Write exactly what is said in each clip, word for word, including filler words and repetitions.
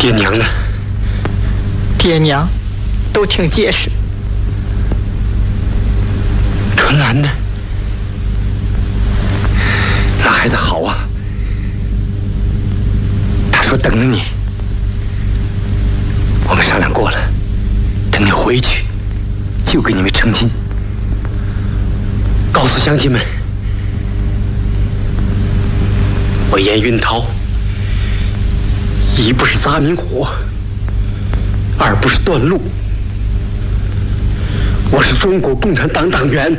爹娘呢？ 爹娘都挺结实。 春兰呢？那孩子好啊，他说等着你。我们商量过了，等你回去就给你们成亲。告诉乡亲们，我严云涛一不是砸明火，二不是断路，我是中国共产党党员。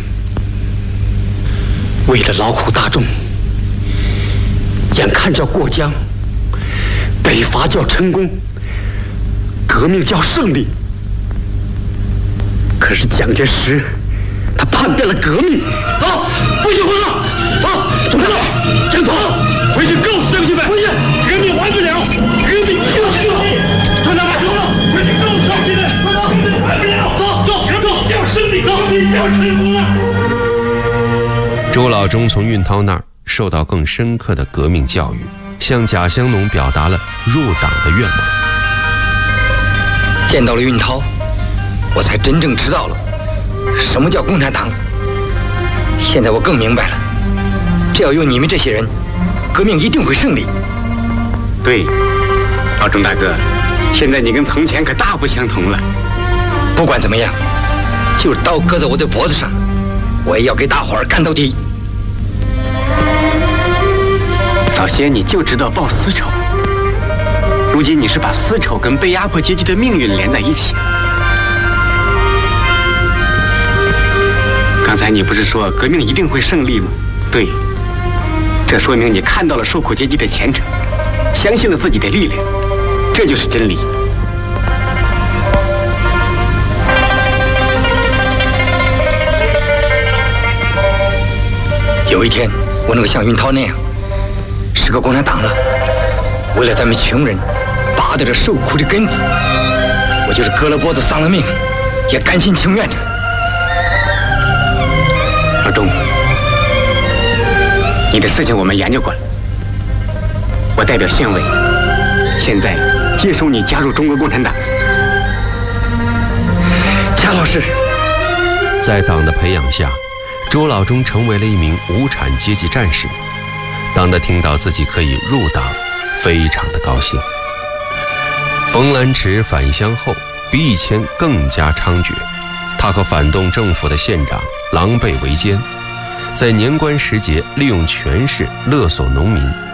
为了劳苦大众，眼看就要过江，北伐就要成功，革命就要胜利。可是蒋介石他叛变了革命。走，不许混了！走，走开！江头，回去告诉乡亲们，回去，革命完不了，革命就是胜利。团长，走了，回去告诉乡亲们，革命完不了。走走走，要胜利，革命要成功啊！ 周老忠从运涛那儿受到更深刻的革命教育，向贾香农表达了入党的愿望。 见到了运涛，我才真正知道了什么叫共产党。现在我更明白了，只要有你们这些人，革命一定会胜利。 对，老钟大哥，现在你跟从前可大不相同了。 不管怎么样，就是刀搁在我的脖子上，我也要给大伙儿干到底。 早先你就知道报私仇，如今你是把私仇跟被压迫阶级的命运连在一起。刚才你不是说革命一定会胜利吗？对，这说明你看到了受苦阶级的前程，相信了自己的力量，这就是真理。 有一天，我能够像云涛那样是个共产党了，为了咱们穷人拔掉这受苦的根子，我就是割了脖子丧了命也甘心情愿的。 老钟，你的事情我们研究过了，我代表县委现在接收你加入中国共产党。 贾老师， 在党的培养下，周老忠成为了一名无产阶级战士。当他听到自己可以入党，非常的高兴。冯兰池返乡后，比以前更加猖獗。他和反动政府的县长狼狈为奸，在年关时节利用权势勒索农民，